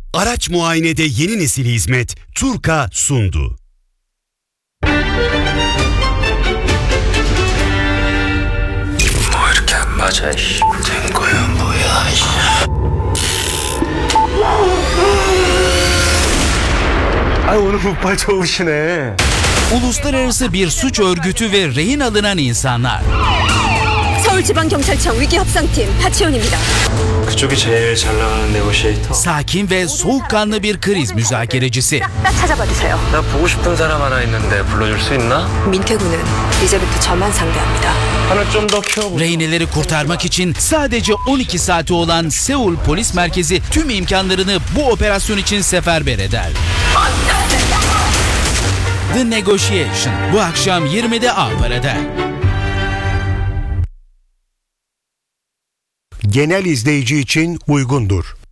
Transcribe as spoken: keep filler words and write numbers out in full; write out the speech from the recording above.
Araç muayenede yeni nesil hizmet Turka sundu. 뭐 이렇게 안 맞아, 이씨. 된 거야, 뭐야, 이씨. Ay oğlum bu 좋으시네. Uluslararası bir suç örgütü ve rehin alınan insanlar. 서울지방경찰청 위기협상팀 하치원입니다. 그쪽이 제일 잘 나가는 네고시에이터. Sakin ve soğukkanlı bir kriz müzakerecisi. 딱 찾아봐 주세요. 나 보고 싶은 사람 하나 있는데 불러줄 수 있나? 민태구는 이제부터 저만 상대합니다. 하나 좀 더 키워보자. Rehineleri kurtarmak için sadece on iki saati olan Seul Polis Merkezi tüm imkanlarını bu operasyon için seferber eder. The Negotiation bu akşam yirmide A-Para'da. Genel izleyici için uygundur.